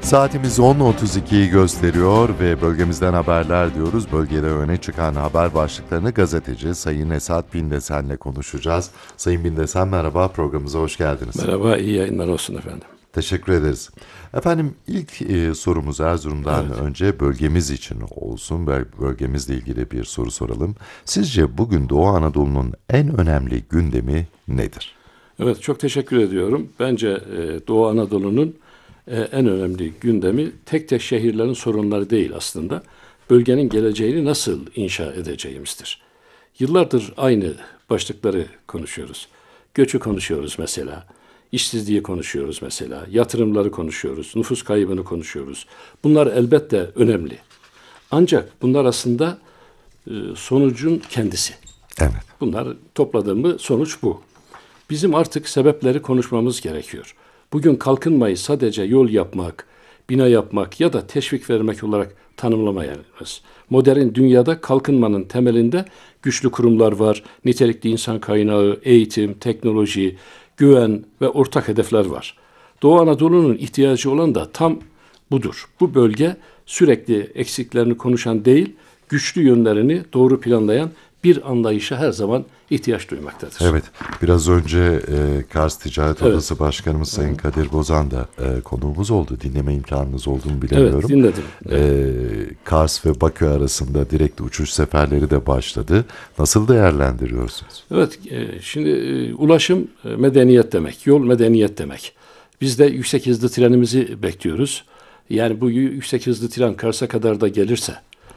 Saatimiz 10.32'yi gösteriyor ve bölgemizden haberler diyoruz. Bölgede öne çıkan haber başlıklarını gazeteci Sayın Esat Bindesen'le konuşacağız. Sayın Bindesen merhaba, programımıza hoş geldiniz. Merhaba, iyi yayınlar olsun efendim. Teşekkür ederiz. Efendim ilk sorumuz Erzurum'dan önce bölgemiz için olsun. Bölgemizle ilgili bir soru soralım. Sizce bugün Doğu Anadolu'nun en önemli gündemi nedir? Evet, çok teşekkür ediyorum. Bence Doğu Anadolu'nun en önemli gündemi tek tek şehirlerin sorunları değil aslında. Bölgenin geleceğini nasıl inşa edeceğimizdir. Yıllardır aynı başlıkları konuşuyoruz. Göçü konuşuyoruz mesela. İşsizliği konuşuyoruz mesela. Yatırımları konuşuyoruz. Nüfus kaybını konuşuyoruz. Bunlar elbette önemli. Ancak bunlar aslında sonucun kendisi. Evet. Bunlar topladığımız sonuç bu. Bizim artık sebepleri konuşmamız gerekiyor. Bugün kalkınmayı sadece yol yapmak, bina yapmak ya da teşvik vermek olarak tanımlamayalım. Modern dünyada kalkınmanın temelinde güçlü kurumlar var, nitelikli insan kaynağı, eğitim, teknoloji, güven ve ortak hedefler var. Doğu Anadolu'nun ihtiyacı olan da tam budur. Bu bölge sürekli eksiklerini konuşan değil, güçlü yönlerini doğru planlayan bir anlayışa her zaman ihtiyaç duymaktadır. Evet, biraz önce Kars Ticaret Odası Başkanımız Sayın Kadir Bozan da konuğumuz oldu. Dinleme imkanınız olduğunu bilemiyorum. Evet, dinledim. Kars ve Bakü arasında direkt uçuş seferleri de başladı. Nasıl değerlendiriyorsunuz? Evet, şimdi ulaşım medeniyet demek, yol medeniyet demek. Biz de yüksek hızlı trenimizi bekliyoruz. Yani bu yüksek hızlı tren Kars'a kadar da gelirse,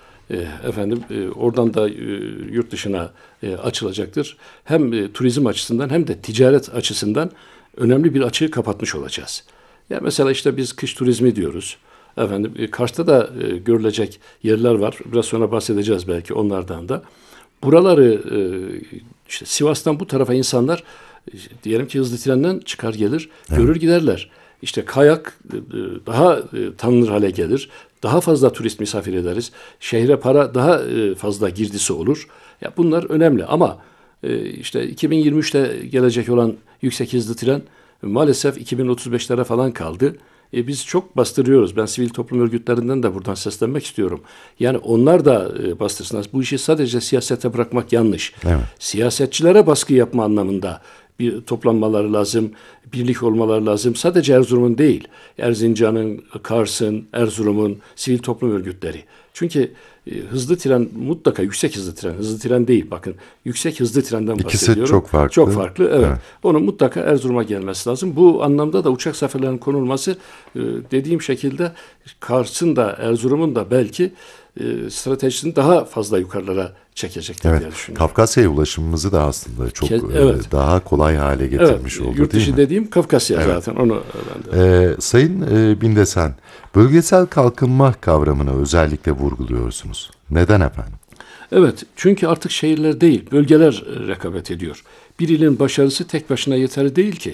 oradan da yurt dışına açılacaktır. Hem turizm açısından hem de ticaret açısından önemli bir açığı kapatmış olacağız. Ya mesela işte biz kış turizmi diyoruz. Kars'ta da görülecek yerler var. Biraz sonra bahsedeceğiz belki onlardan da. Buraları işte Sivas'tan bu tarafa insanlar diyelim ki hızlı trenden çıkar gelir, görür giderler. İşte kayak daha tanınır hale gelir. Daha fazla turist misafir ederiz. Şehre para daha fazla girdisi olur. Ya bunlar önemli ama işte 2023'te gelecek olan yüksek hızlı tren maalesef 2035'lere falan kaldı. Biz çok bastırıyoruz. Ben sivil toplum örgütlerinden de buradan seslenmek istiyorum. Yani onlar da bastırsınlar. Bu işi sadece siyasete bırakmak yanlış. Evet. Siyasetçilere baskı yapma anlamında bir toplanmaları lazım, birlik olmaları lazım. Sadece Erzurum'un değil, Erzincan'ın, Kars'ın, Erzurum'un sivil toplum örgütleri. Çünkü hızlı tren mutlaka yüksek hızlı tren, hızlı tren değil bakın. Yüksek hızlı trenden bahsediyorum. İkisi çok farklı. Çok farklı, evet. Onun mutlaka Erzurum'a gelmesi lazım. Bu anlamda da uçak seferlerinin konulması dediğim şekilde Kars'ın da Erzurum'un da belki stratejisini daha fazla yukarılara çekecektir diye düşünüyorum. Kafkasya'ya ulaşımımızı da aslında çok daha kolay hale getirmiş oldu yurt dışı değil mi? dediğim Kafkasya zaten. Onu ben de. Sayın Bindesen, bölgesel kalkınma kavramını özellikle vurguluyorsunuz. Neden efendim? Evet, çünkü artık şehirler değil, bölgeler rekabet ediyor. Bir ilin başarısı tek başına yeterli değil ki.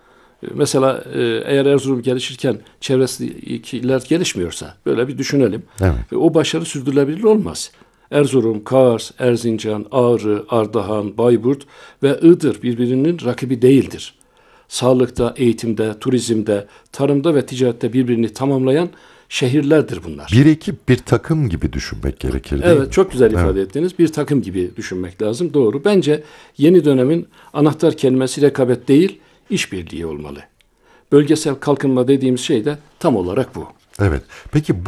Mesela eğer Erzurum gelişirken çevresindeki iller gelişmiyorsa böyle bir düşünelim. Evet. O başarı sürdürülebilir olmaz. Erzurum, Kars, Erzincan, Ağrı, Ardahan, Bayburt ve Iğdır birbirinin rakibi değildir. Sağlıkta, eğitimde, turizmde, tarımda ve ticarette birbirini tamamlayan şehirlerdir bunlar. Bir ekip, bir takım gibi düşünmek gerekir değil mi? Evet, çok güzel ifade ettiniz. Bir takım gibi düşünmek lazım. Doğru. Bence yeni dönemin anahtar kelimesi rekabet değil, işbirliği olmalı. Bölgesel kalkınma dediğimiz şey de tam olarak bu. Evet. Peki